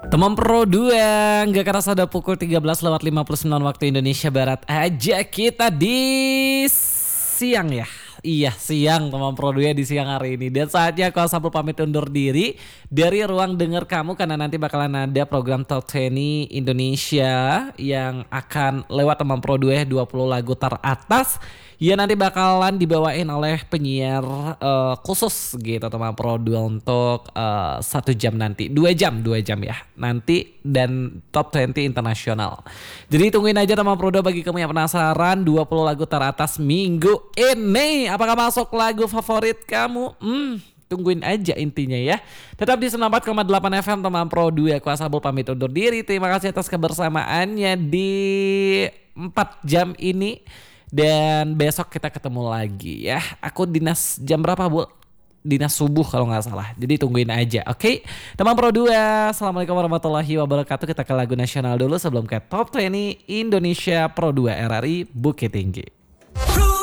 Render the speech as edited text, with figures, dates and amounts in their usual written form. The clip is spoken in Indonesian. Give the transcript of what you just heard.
Teman Pro 2, nggak kerasa udah pukul 13:59 waktu Indonesia Barat aja kita di siang ya. Iya siang teman Pro 2 di siang hari ini. Dan saatnya aku Asapul pamit undur diri dari ruang denger kamu. Karena nanti bakalan ada program Top 20 Indonesia yang akan lewat teman Pro 2 20 lagu teratas. Ya nanti bakalan dibawain oleh penyiar khusus gitu teman Pro 2 untuk 1 jam nanti 2 jam ya nanti dan Top 20 internasional. Jadi tungguin aja teman Pro 2 bagi kamu yang penasaran 20 lagu teratas minggu ini. Apakah masuk lagu favorit kamu? Tungguin aja intinya ya. Tetap di 94,8 FM teman Pro 2. Aku Asapul pamit undur diri. Terima kasih atas kebersamaannya di 4 jam ini. Dan besok kita ketemu lagi ya. Aku dinas jam berapa Bu? Dinas subuh kalau nggak salah. Jadi tungguin aja, oke? Teman Pro 2, Assalamualaikum warahmatullahi wabarakatuh. Kita ke lagu nasional dulu sebelum ke Top 20 Indonesia Pro 2 RRI Bukit Tinggi.